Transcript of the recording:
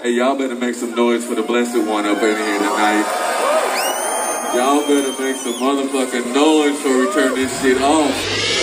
Hey, y'all better make some noise for the Blessed One up in here tonight. Y'all better make some motherfucking noise before we turn this shit off.